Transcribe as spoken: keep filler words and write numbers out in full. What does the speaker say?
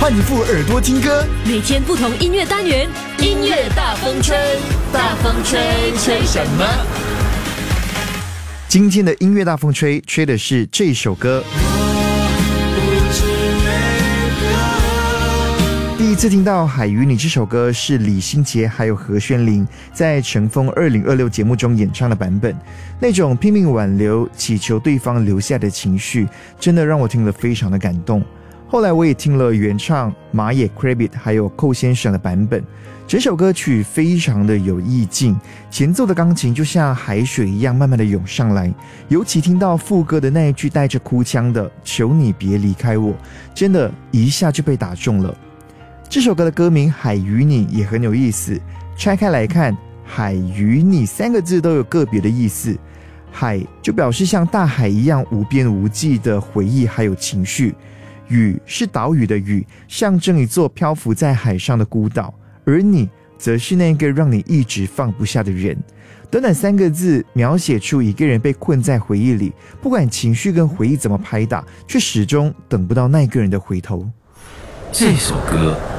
换你副耳朵听歌， 每天不同音乐单元，音乐大风吹，大风吹，吹什么？ 今天的音乐大风吹，吹的是这首歌。第一次听到《海与你》这首歌是李心洁还有何宣琳在乘风二零二六节目中演唱的版本，那种拼命挽留祈求对方留下的情绪真的让我听了非常的感动。后来我也听了原唱马野 Crabbit 还有寇先生的版本，整首歌曲非常的有意境，前奏的钢琴就像海水一样慢慢的涌上来，尤其听到副歌的那一句带着哭腔的求你别离开我，真的一下就被打中了。这首歌的歌名《海与你》也很有意思，拆开来看，海与你三个字都有个别的意思。海就表示像大海一样无边无际的回忆还有情绪，屿是岛屿的屿，象征一座漂浮在海上的孤岛，而你则是那个让你一直放不下的人。短短三个字描写出一个人被困在回忆里，不管情绪跟回忆怎么拍打，却始终等不到那个人的回头。 这首歌